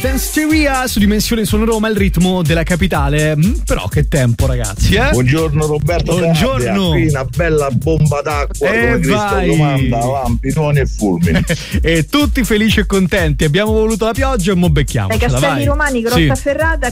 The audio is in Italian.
Danceteria su Dimensione Suono Roma, il ritmo della capitale. Però che tempo, ragazzi, eh? Buongiorno Roberto. Buongiorno. Qui una bella bomba d'acqua come Cristo domanda, lampi, tuoni e fulmini. E tutti felici e contenti. Abbiamo voluto la pioggia e mo becchiamo. Dai Castelli Romani, Grotta Ferrata,